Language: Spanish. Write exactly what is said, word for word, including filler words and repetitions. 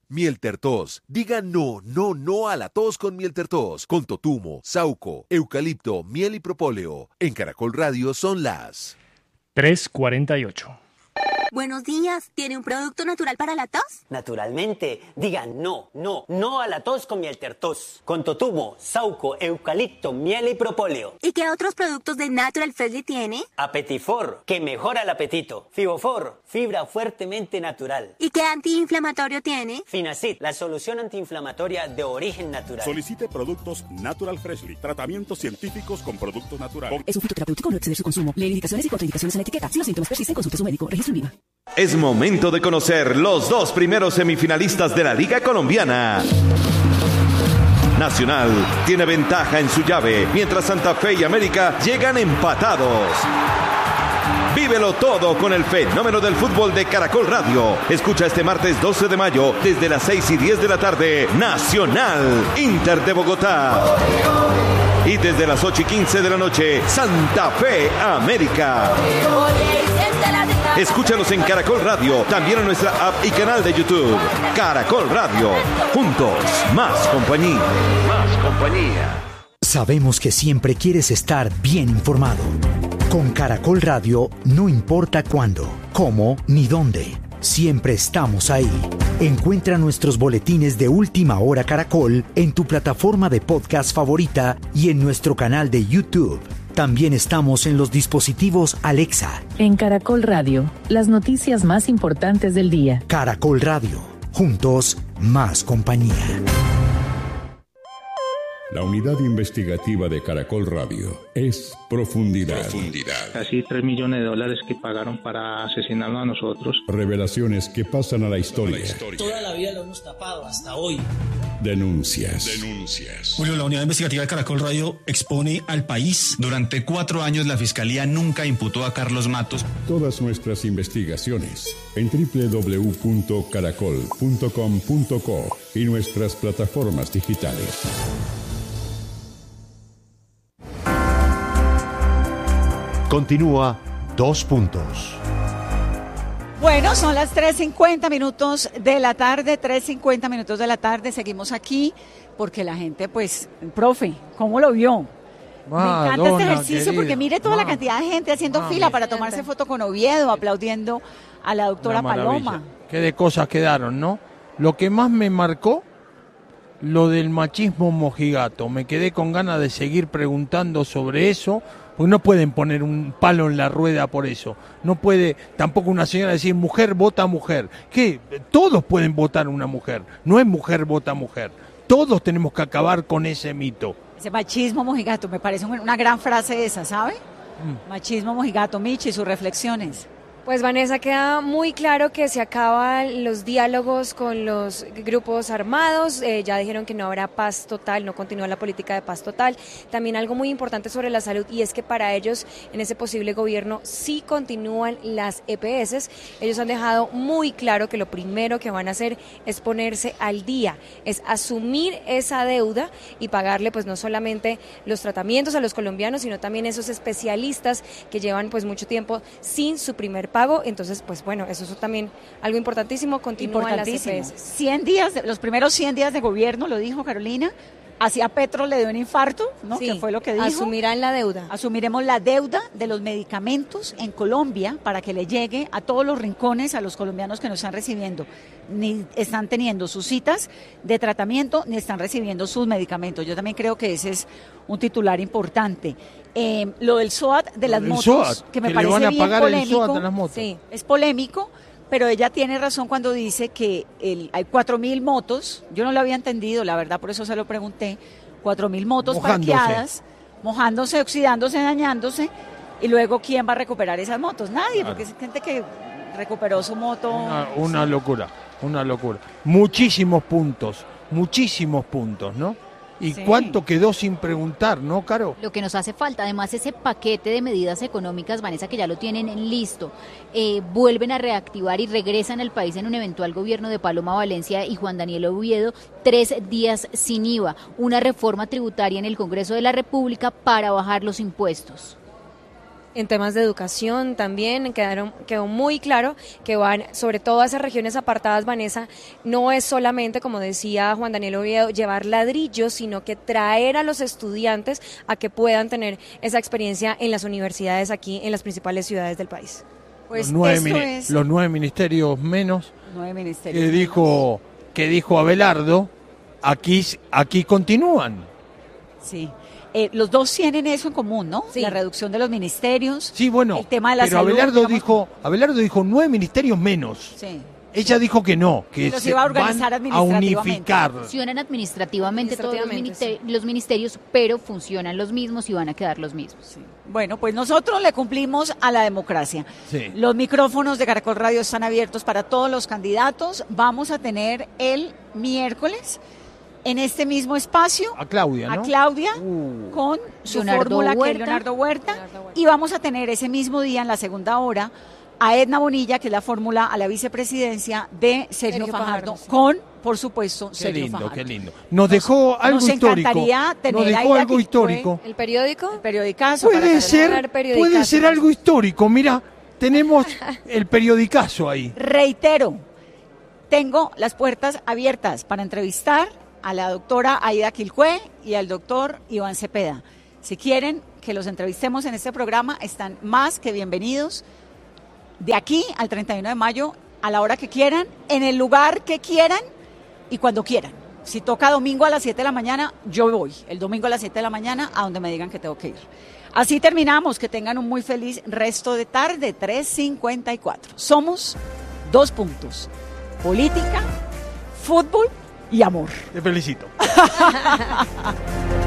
Miel Tertos. Diga no, no, no a la tos con Miel Tertos. Con totumo, sauco, eucalipto, miel y propóleo. En Caracol Radio son las tres cuarenta y ocho. Buenos días, ¿tiene un producto natural para la tos? Naturalmente, digan no, no, no a la tos con Miel Tertos. Con totumo, sauco, eucalipto, miel y propóleo. ¿Y qué otros productos de Natural Freshly tiene? Apetifor, que mejora el apetito. Fibofor, fibra fuertemente natural. ¿Y qué antiinflamatorio tiene? Finacid, la solución antiinflamatoria de origen natural. Solicite productos Natural Freshly, tratamientos científicos con productos naturales. Es un fitoterapéutico, no exceder su consumo. Lee indicaciones y contraindicaciones en la etiqueta. Si los síntomas persisten, consulte a su médico. Registro en Viva. Es momento de conocer los dos primeros semifinalistas de la Liga Colombiana. Nacional tiene ventaja en su llave, mientras Santa Fe y América llegan empatados. Vívelo todo con el fenómeno del fútbol de Caracol Radio. Escucha este martes doce de mayo desde las seis y diez de la tarde, Nacional, Inter de Bogotá. Y desde las ocho y quince de la noche, Santa Fe, América. Escúchalos en Caracol Radio, también en nuestra app y canal de YouTube. Caracol Radio, juntos, más compañía. Más compañía. Sabemos que siempre quieres estar bien informado. Con Caracol Radio, no importa cuándo, cómo ni dónde, siempre estamos ahí. Encuentra nuestros boletines de Última Hora Caracol en tu plataforma de podcast favorita y en nuestro canal de YouTube. También estamos en los dispositivos Alexa. En Caracol Radio, las noticias más importantes del día. Caracol Radio, juntos, más compañía. La unidad investigativa de Caracol Radio es Profundidad. Profundidad. Casi tres millones de dólares que pagaron para asesinarnos a nosotros. Revelaciones que pasan a la historia. A la historia. Toda la vida lo hemos tapado hasta hoy. Denuncias. Denuncias. Julio, la unidad investigativa de Caracol Radio expone al país. Durante cuatro años la Fiscalía nunca imputó a Carlos Matos. Todas nuestras investigaciones en doble u doble u doble u punto caracol punto com punto co y nuestras plataformas digitales. Continúa Dos Puntos. Bueno, son las tres cincuenta minutos de la tarde, tres cincuenta minutos de la tarde. Seguimos aquí porque la gente, pues, profe, ¿cómo lo vio? Me encanta dona, este ejercicio querida. porque mire toda Ma. la cantidad de gente haciendo Ma, fila para tomarse foto con Oviedo, aplaudiendo a la doctora Una maravilla. Paloma. Qué de cosas quedaron, ¿no? Lo que más me marcó, lo del machismo mojigato. Me quedé con ganas de seguir preguntando sobre eso, porque no pueden poner un palo en la rueda por eso. No puede tampoco una señora decir, mujer vota mujer. ¿Qué? Todos pueden votar una mujer. No es mujer vota mujer. Todos tenemos que acabar con ese mito. Ese machismo mojigato, me parece una gran frase esa, ¿sabe? Mm. Machismo mojigato. Michi, sus reflexiones. Pues Vanessa, queda muy claro que se acaban los diálogos con los grupos armados, eh, ya dijeron que no habrá paz total, no continúa la política de paz total. También algo muy importante sobre la salud y es que para ellos en ese posible gobierno sí continúan las E P S. Ellos han dejado muy claro que lo primero que van a hacer es ponerse al día, es asumir esa deuda y pagarle pues no solamente los tratamientos a los colombianos, sino también esos especialistas que llevan pues mucho tiempo sin su primer pago. Entonces, pues bueno, eso es también algo importantísimo, continúan las E P S. cien días, los primeros cien días de gobierno, lo dijo Carolina, así a Petro le dio un infarto, ¿no? Sí, que fue lo que dijo. Asumirán la deuda. Asumiremos la deuda de los medicamentos en Colombia para que le llegue a todos los rincones a los colombianos que nos están recibiendo. Ni están teniendo sus citas de tratamiento, ni están recibiendo sus medicamentos. Yo también creo que ese es un titular importante. Eh, lo del SOAT de las el motos, SOAT, que me que parece le van a bien pagar polémico. el SOAT a las motos. Sí, es polémico, pero ella tiene razón cuando dice que el, hay cuatro mil motos, yo no lo había entendido, la verdad, por eso se lo pregunté, cuatro mil motos Mojándose. parqueadas, mojándose, oxidándose, dañándose, y luego ¿quién va a recuperar esas motos? Nadie, Claro. porque es gente que recuperó su moto. Una, una locura, una locura. Muchísimos puntos, muchísimos puntos, ¿no? ¿Y Sí. cuánto quedó sin preguntar, no, Caro? Lo que nos hace falta, además, ese paquete de medidas económicas, Vanessa, que ya lo tienen listo, eh, vuelven a reactivar y regresan al país en un eventual gobierno de Paloma Valencia y Juan Daniel Oviedo, tres días sin I V A, una reforma tributaria en el Congreso de la República para bajar los impuestos. en temas de educación también quedaron, quedó muy claro que van, sobre todo a esas regiones apartadas, Vanessa, no es solamente, como decía Juan Daniel Oviedo, llevar ladrillos, sino que traer a los estudiantes a que puedan tener esa experiencia en las universidades aquí, en las principales ciudades del país. Pues los, nueve esto mini- es... los nueve ministerios menos Nueve ministerios. que dijo, que dijo Abelardo, aquí, aquí continúan. Sí. Eh, los dos tienen eso en común, ¿no? Sí. La reducción de los ministerios. Sí, bueno, el tema de la pero salud, Abelardo digamos. dijo, Abelardo dijo nueve ministerios menos. Sí. Ella dijo que no, que Que los se iba a van organizar a administrativamente. unificar. Funcionan administrativamente, todos los, Administrativamente, minister- los ministerios, pero funcionan los mismos y van a quedar los mismos. Bueno, pues nosotros le cumplimos a la democracia. Sí. Los micrófonos de Caracol Radio están abiertos para todos los candidatos. Vamos a tener el miércoles en este mismo espacio A Claudia, ¿no? a Claudia Uh. con su Leonardo fórmula que es Huerta. Leonardo Huerta, y vamos a tener ese mismo día en la segunda hora a Edna Bonilla, que es la fórmula a la vicepresidencia de Sergio, Sergio Fajardo, Fajardo, sí. con, por supuesto, Qué Sergio lindo, Fajardo. qué lindo. Nos dejó algo nos histórico. encantaría tener Nos a dejó Aida algo Quiscue, histórico. ¿El periódico? El periodicazo. para Puede Caracol. ser, Dar periodicazo. puede ser algo histórico. Mira, tenemos el periodicazo ahí. Reitero, tengo las puertas abiertas para entrevistar a la doctora Aida Quiscue y al doctor Iván Cepeda. Si quieren que los entrevistemos en este programa, están más que bienvenidos de aquí al treinta y uno de mayo, a la hora que quieran, en el lugar que quieran y cuando quieran. Si toca domingo a las siete de la mañana, yo voy. El domingo a las siete de la mañana a donde me digan que tengo que ir. Así terminamos. Que tengan un muy feliz resto de tarde. tres cincuenta y cuatro. Somos dos puntos. Política, fútbol y amor. Te felicito.